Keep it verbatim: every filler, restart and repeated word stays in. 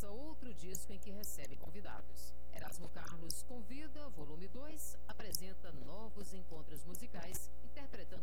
lança outro disco em que recebe convidados. Erasmo Carlos Convida, volume dois, apresenta novos encontros musicais, interpretando